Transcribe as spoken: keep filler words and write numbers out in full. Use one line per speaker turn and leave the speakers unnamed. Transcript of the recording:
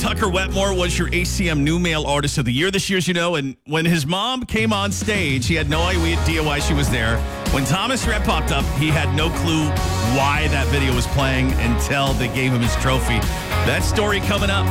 Tucker Wetmore was your A C M New Male Artist of the Year this year, as you know. And when his mom came on stage, he had no idea why she was there. When Thomas Rhett popped up, he had no clue why that video was playing until they gave him his trophy. That story coming up.